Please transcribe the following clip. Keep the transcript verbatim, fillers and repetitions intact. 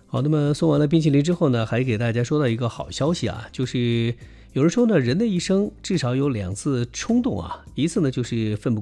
好，那么送完了冰淇淋之后呢，还给大家说到一个好消息啊，就是有人说呢，人的一生至少有两次冲动啊，一次呢就是奋不